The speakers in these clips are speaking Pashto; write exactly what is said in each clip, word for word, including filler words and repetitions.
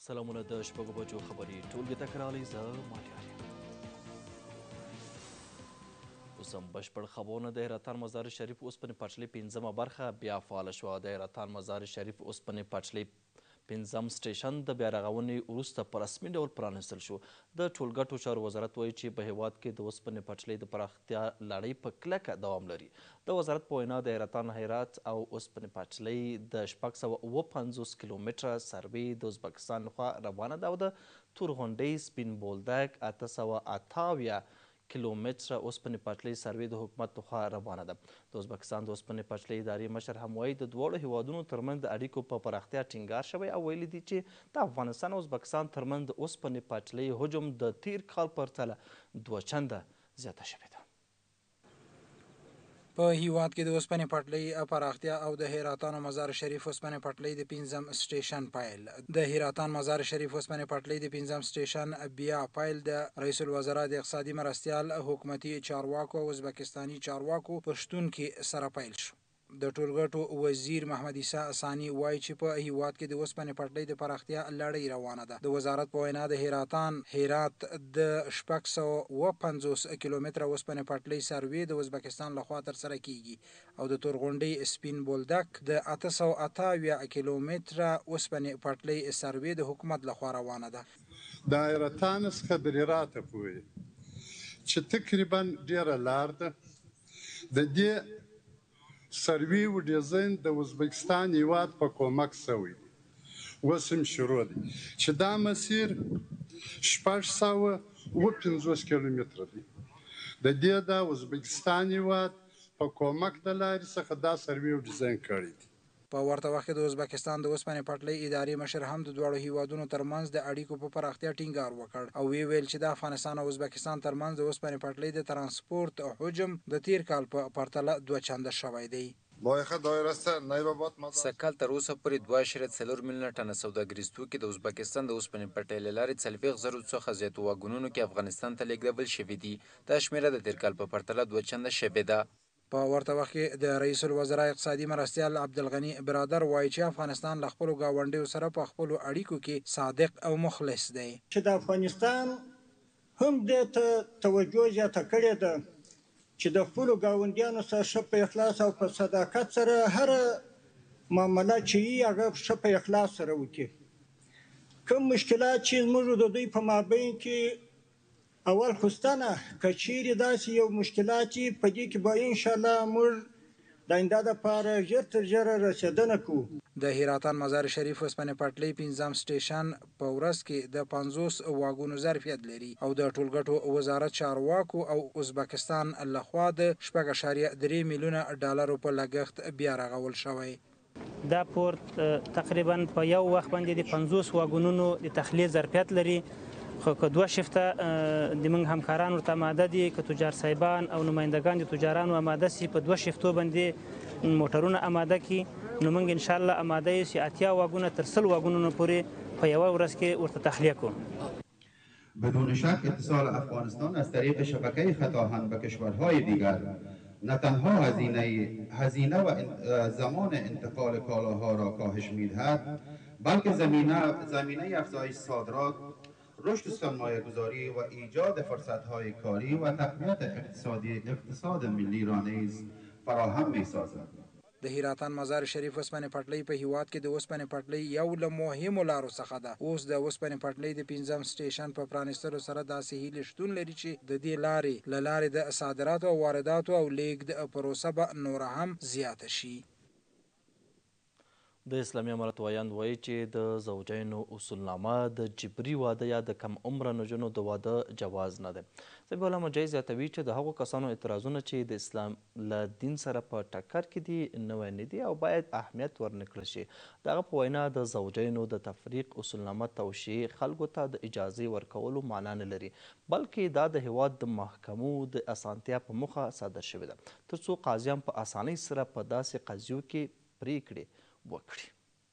سلامونه د شپږو بجو خبري ټولګي ته راغلئ زه مالیار یم. اوس هم بشپړ خبرونه. د حیرتان مزار شریف اوسپنې پټلۍ پنځمه برخه بیا فعاله شوه. د حیرتان مزار شریف اوسپنې پټلۍ پنځم سټیشن د بیا رغونې وروسته په رسمي ډول پرانیستل شو. د ټولګټو چارو وزارت وایي چې په هیواد کې د اوسپنې پټلۍ د پراختیا لړۍ په کلکه دوام لري. د وزارت په وینا د حیرتان هرات او اوسپنې پټلۍ د شپږ سوه اوه پنځوس کیلومتره سروې د ازبکستان لخوا روانه ده او د تورغونډۍ سپین بولدک اته سوه اته اویا کیلومتره اوسپنې پټلۍ سروې د حکومت لخوا روانه ده. د ازبکستان د اوسپنې پټلۍ ادارې مشر هم وایي د دواړو هیوادونو ترمنځ د اړیکو په پراختیا ټینګار شوی او ویلي دي چې د افغانستان او ازبکستان ترمنځ د اوسپنې پټلۍ حجم د تیر کال پرتله دوه چنده زیاته شوې ده. په هیواد کې د اوسپنې پټلۍ پراختیا او د حیرتان مزار شریف اوسپنې پټلۍ د پنځم سټیشن پیل. د حیرتان مزار شریف اوسپنې پټلۍ د پنځم سټیشن بیا پیل د رئیس الوزرا د اقتصادي مرستیال حکومتي چارواکو او ازبکستاني چارواکو په شتون کې سره پیل شو. د ټولګټو وزیر محمد عیسی ثاني وایي چې په هیواد کې د اوسپنې پټلۍ د پراختیا لړۍ روانه ده. د وزارت په وینا د حیرتان هرات د شپږ سوه اوه پنځوس کیلومتره اوسپنې پټلۍ سروې د ازبکستان لخوا ترسره کیږي او د تورغونډۍ سپین بولدک د اته سوه اته اویا کیلومتره اوسپنې پټلۍ سروې د حکومت لخوا روانه ده. د حیرتان څخه د هرات پورې چې تقریبا ډیره لار ده. د دې سروې و ډیزاین د ازبکستان هیواد په کومک شوی دی. اوس هم شروع دی چې دا مسیر شپږ سوه اوه پنځوس کیلومتره دی. د دې د ازبکستان هیواد په کومک د لارې څخه دا سروې و ډیزاین کړی دی. په ورته وخت کې د ازبکستان د اوسپنې پټلۍ ادارې مشر هم د دواړو هیوادونو ترمنځ د اړیکو په پراختیا ټینګار وکړ او وی ویل چې د افغانستان او ازبکستان ترمنځ د اوسپنې پټلۍ د ترانسپورت حجم د تیر کال په پرتله دوه چنده شوی دی. سږ کال تر اوسه پورې دوه اعشاریه څلور میلیونه ټنه سوداګریز توکي د ازبکستان د اوسپنې پټلۍ له لارې څلوېښت زرو څخه زیاتو واګونونو کې افغانستان ته لیږدول شوي دي. دا شمېره د تیر کال په پرتله دوه چنده شوې ده. په ورته وخت کې د رئیس الوزرا اقتصادي مرستیال عبدالغني برادر وایي چې افغانستان له خپلو ګاونډیو سره په خپلو اړیکو کې صادق او مخلص دی. چې د افغانستان هم دې ته توجه زیاته کړې ده چې د خپلو ګاونډیانو سره ښه په اخلاص او په صداقت سره هره معامله چې وي هغه ښه په اخلاص سره وکړي. کوم مشکلات چې زموږ د دوی په مابین کې اول خستانه که چیرې داسې یو مشکلات چې په دې کې به انشاءالله موږ د آینده دپاره ژر تر ژره رسېدنه کوو. د حیرتان مزار شریف اوسپنې پټلۍ پنځم سټیشن په ورځ کې د پنځوس واګونو ظرفیت لري او د ټولګټو وزارت چارواکو او ازبکستان لخوا د شپږ اعشاریه درې میلیونه ډالرو په لګښت بیا رغول شوی. دا پورت تقریبا په یو وخت باندې د پنځوس واګونونو د تخلیه ظرفیت لري. خو که دوه شفته د موږ همکاران ورته آماده دي، که تجار صاحبان او نمایندګان د تجارانو آماده سي په دوه شفتو باندې موټرونه آماده کړي، نو موږ انشاءالله آماده یو چې اتیا واګونه تر سل واګونو پورې په یوه ورځ کې ورته تخلیه کړو. بدون شک اتصال افغانستان از طریق شبکه خط آهن به کشورهای دیگر نه تنها هزینه هزینه و زمان انتقال کالاها را کاهش می‌دهد، بلکه زمینه زمینه افزایش صادرات، رشد سرمایه‌گذاری و ایجاد فرصت‌های کاری و تقویت اقتصادی اقتصاد ملی را نیز فراهم می‌سازد. د حیرتان مزار شریف اوسپنې پټلۍ په هیواد کې د اوسپنې پټلۍ یو له مهمو لارو څخه ده. اوس د اوسپنې پټلۍ د پنځم سټیشن په پرانیستلو سره داسې هیلې شتون لري چې د دې لارې له لارې د صادراتو او وارداتو او لیږد پروسه به نوره هم زیاته شي. د اسلامي امارت وایند وایي چې د زوجینو اصولنامه د جبري واده یا د کم عمره نجونو د واده جواز نه دی. ذبیح الله مجاهد زیاتوي چې د هغو کسانو اعتراضونه چې د اسلام له دین سره په ټکر کې دي نوی نه دي او باید اهمیت ورنکړل شي. د هغه په وینا د زوجینو د تفریق اصولنامه توشیع خلکو ته د اجازې ورکولو معنا نه لري، بلکې دا د هیواد د محکمو د اسانتیا په موخه صادر شوې ده تر څو قاضیان په اسانۍ سره په داسې قضیو کې پریکړې وکړي.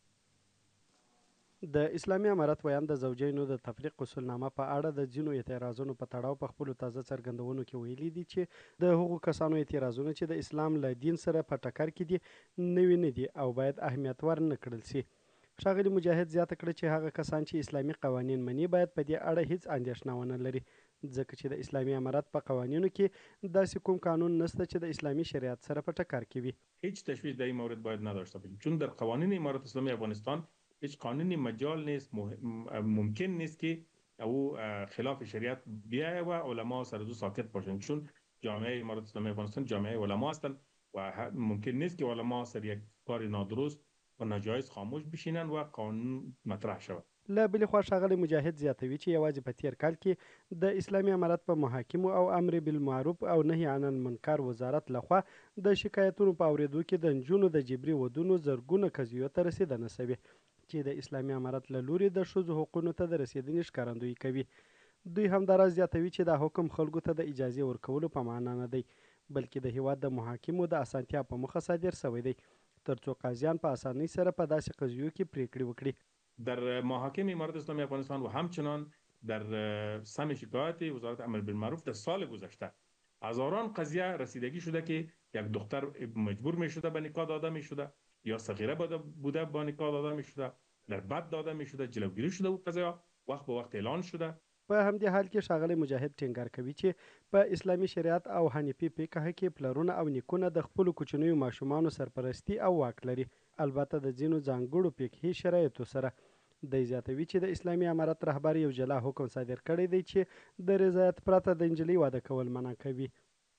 د اسلامي امارت ویاند د زوجینو د تفریق اصولنامه په اړه د ځینو اعتراضونو په تړاو په خپلو تازه څرګندونو کې ویلي دي چې د هغو کسانو اعتراضونه چې د اسلام له دین سره په ټکر کې دي نوي نه دي او باید اهمیت ورنه کړل سي. ښاغلي مجاهد زیاته کړه چې هغه کسان چې اسلامي قوانین مني باید په دې اړه هیڅ اندېښنه ونه لري، ځکه چې د اسلامي امارت په قوانینو کې داسې کوم قانون نشته چې د اسلامي شریعت سره په ټکر کې وي. هیچ تشویش در این مورد باید نداشته باشیم، چون در قوانین امارت اسلامی افغانستان هیچ قانونی مجال نیست، ممکن نیست که او خلاف شریعت بیاید و علما سر دو ساکت باشند، چون جامعه امارت اسلامی افغانستان جامعه علما هستند و ممکن نیست که علما سر یک کار نادرست و ناجایز خاموش بشینن و قانون مطرح شود. له بلې خوا ښاغلی مجاهد زیاتوي چې یوازې په تیر کال کې د اسلامي امارت په محاکمو او امر بالمعروف او نهي عن المنکر وزارت لخوا د شکایتونو په اورېدو کې د نجونو د جبري ودونو زرګونه قضیو ته رسېدنه شوې چې د اسلامي امارت له لوري د ښځو حقونو ته د رسېدنې ښکارندویي کوي. دوی همداراز زیاتوي چې دا حکم خلکو ته د اجازې ورکولو په معنا نه دی، بلکې د هیواد د محاکمو د اسانتیا په موخه صادر شوی دی، ترڅو قاضیان په اسانۍ سره په داسې قضیو کې پریکړې وکړي. در محاکم امارت اسلامی افغانستان و همچنان در سم شکایت وزارت امر بالمعروف در سال گذشته هزاران قضیه رسیدگی شده که یک دختر مجبور می شده به نکاح داده می شده یا صغیره بوده با نکاح داده می شده، در بد داده می شده، جلوگیری شده و قضیه وقت به وقت اعلان شده. په همدې حال کې ښاغلی مجاهد ټینګار کوي چې په اسلامي شریعت او حنیفي فقه کې پلرونه او نیکونه د خپلو کوچنیو ماشومانو سرپرستي او واک لري، البته د ځینو ځانګړو فقهي شرایطو سره. دی زیاتوي چې د اسلامي امارت رهبر یو جلا حکم صادر کړی دی چې د رضایت پرته د نجلۍ واده کول منع کوي.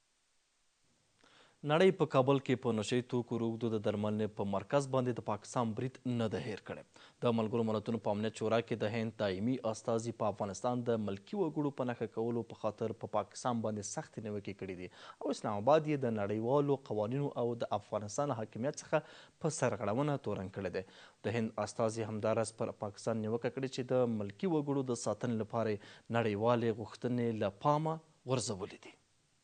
نړۍ په کابل کې په نشهیي توکو روږدو د درملنې په مرکز باندې د پاکستان برید نه ده هیر کړی. د ملګرو ملتونو په امنیت شورا کې د هند دایمي استازي په افغانستان د ملکي وګړو په نښه کولو په خاطر په پاکستان باندې سختې نیوکې کړي دي او اسلام آباد یې د نړیوالو قوانینو او د افغانستان حاکمیت څخه په سرغړونه تورن کړی دی. د هند استازي همداراز پر پاکستان نیوکه کړې چې د ملکي وګړو د ساتنې لپاره نړیوالې غوښتنې له پامه غورځولې دي.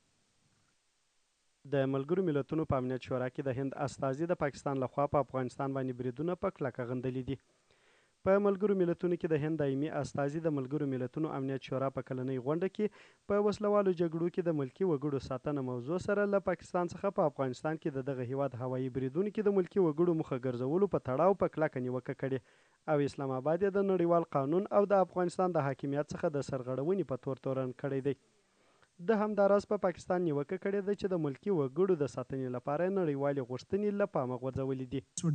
د ملګرو ملتونو په امنیت شورا کې د هند استازي د پاکستان لخوا په افغانستان باندې بریدونه په کلکه غندلي دي. په ملګرو ملتونو کې د هند دایمي استازي د ملګرو ملتونو امنیت شورا په کلنۍ غونډه کې په وسلوالو جګړو کې د ملکي وګړو ساتنه موضوع سره له پاکستان څخه په افغانستان کې د دغه هیواد هوایي بریدونو کې د ملکي وګړو مخه ګرځولو په تړاو په کلکه نیوکه کړې او اسلام آباد یې د نړیوال قانون او د افغانستان د حاکمیت څخه د سرغړونې په تور تورن کړی دی. د همداراز په پاکستان نیوکه کړې ده چې د ملکي وګړو د ساتنې لپاره نړیوالې غوښتنې له پامه غورځولې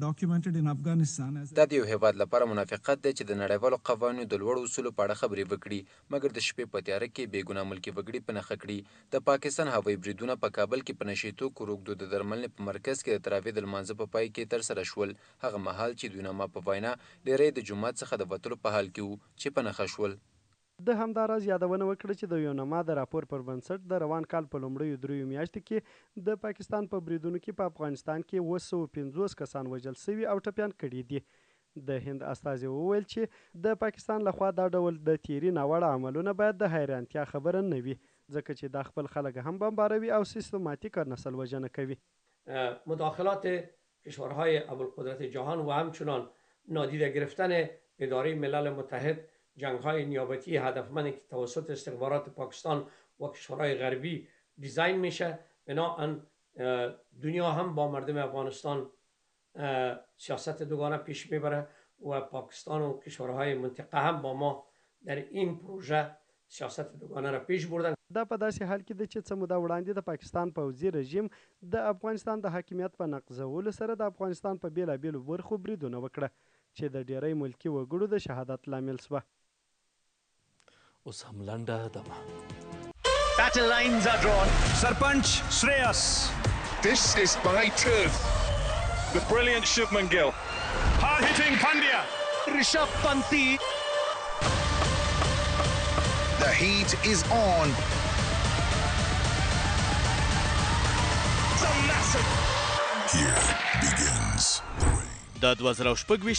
دي. دا د یو هیواد لپاره منافقت دی چې د نړیوالو قوانینو د لوړو اصولو په اړه خبرې وکړي، مګر د شپې په تیاره کې بې ګناه ملکي وګړي په نښه کړي. د پاکستان هوایي بریدونه په کابل کې په نشهیي توکو روږدو د درملنې په مرکز کې د تراویح د لمانځه په پای کې ترسره شول، هغه مهال چې دوی نامه په وینا ډېری د جومات څخه د وتلو په حال کې وو چې په نښه شول. د همداراز یادونه وکړه چې د یونما د راپور پر بنسټ د روان کال په لومړیو دریو میاشتو کې د پاکستان په بریدونو کې په افغانستان کې اوه سوه پنځوس کسان وژل شوي او ټپیان کړي دي. د هند استازي وویل چې د پاکستان لخوا دا ډول د تیري ناوړه عملونه باید د حیرانتیا خبره نه وي، ځکه چې دا خپل خلک هم بمباروي او سیستماتیک نسل وژنه کوي. مداخلات کشورهای ابوالقدرت جهان و همچنان نادیده گرفتن اداره ملل متحد جنگ‌های نیابتی هدفمندی که توسط استخبارات پاکستان و کشورهای غربی دیزاین میشه، بنابراین دنیا هم با مردم افغانستان سیاست دوگانه پیش میبره و پاکستان و کشورهای منطقه هم با ما در این پروژه سیاست دوگانه را پیش بردن. دا په داسې حال کې ده چې څه موده وړاندې د پاکستان پوځي رژیم د افغانستان د حاکمیت په نقضولو سره د افغانستان په بیلابیلو برخو بریدونه وکړه چې د ډیری ملکي وګړو د شهادت لامل شوه. اوس هم لنډه دمه. Battle lines are drawn. Sarpanch Shreyas. This is my turf. The brilliant Shubman Gill. Hard-hitting Pandya. Rishabh Panti. The heat is on. It's a massive. Here begins the rain. د دوه زره او شپږ ویشت